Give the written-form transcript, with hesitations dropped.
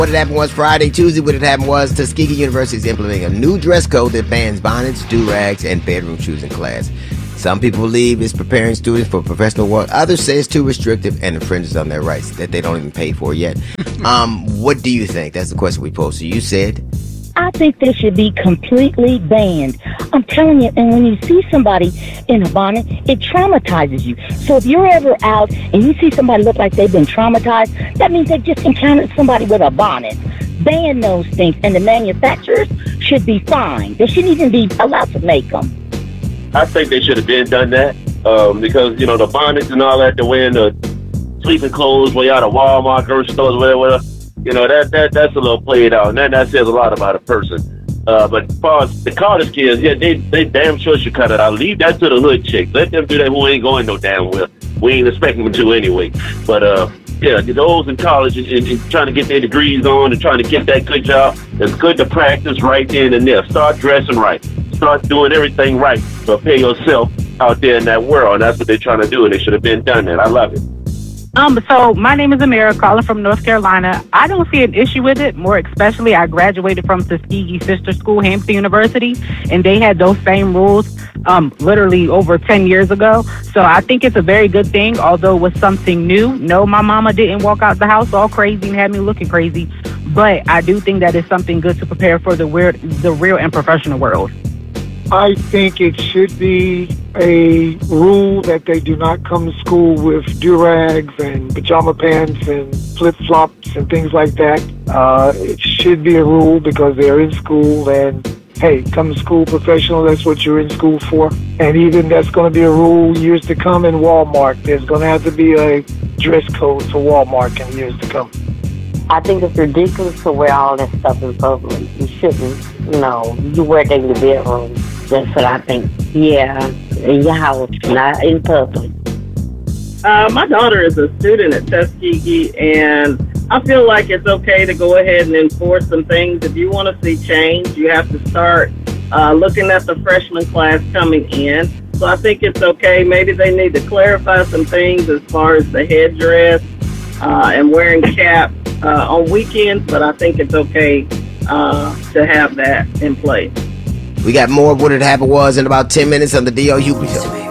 What had happened was Friday, Tuesday. What had happened was Tuskegee University is implementing a new dress code that bans bonnets, do-rags, and bedroom shoes in class. Some people believe it's preparing students for professional work. Others say it's too restrictive and infringes on their rights that they don't even pay for yet. What do you think? That's the question we posed. So you said? I think they should be completely banned. I'm telling you, and when you see somebody in a bonnet, it traumatizes you. So if you're ever out and you see somebody look like they've been traumatized, that means they just encountered somebody with a bonnet. Ban those things, and the manufacturers should be fined. They shouldn't even be allowed to make them. I think they should have been done that because, you know, the bonnets and all that, they're wearing the sleeping clothes when you're out of Walmart, grocery stores, whatever. You know, that's a little played out, and that says a lot about a person. But as far as the college kids, yeah, they damn sure should cut it out. Leave that to the hood chicks. Let them do that who ain't going no damn well. We ain't expecting them to anyway. But, yeah, those in college and trying to get their degrees on and trying to get that good job, it's good to practice right then and there. Start dressing right. Start doing everything right to prepare yourself out there in that world. And that's what they're trying to do, and they should have been done that. I love it. So my name is Amira, calling from North Carolina. I don't see an issue with it. More especially, I graduated from Tuskegee sister school, Hampton University, and they had those same rules literally over 10 years ago. So I think it's a very good thing, although it was something new. No, my mama didn't walk out the house all crazy and had me looking crazy. But I do think that it's something good to prepare for the real and professional world. I think it should be a rule that they do not come to school with do-rags and pajama pants and flip-flops and things like that. It should be a rule because they're in school and, hey, come to school professional, that's what you're in school for. And even that's going to be a rule years to come in Walmart. There's going to have to be a dress code for Walmart in years to come. I think it's ridiculous to wear all that stuff in public. You shouldn't. No, you wear it in your bedroom. That's what I think. Yeah, in your house, not in public. My daughter is a student at Tuskegee, and I feel like it's okay to go ahead and enforce some things. If you want to see change, you have to start looking at the freshman class coming in. So I think it's okay. Maybe they need to clarify some things as far as the headdress and wearing caps on weekends, but I think it's okay to have that in place. We got more of what had happened was in about 10 minutes on the D.L. Hughley Show.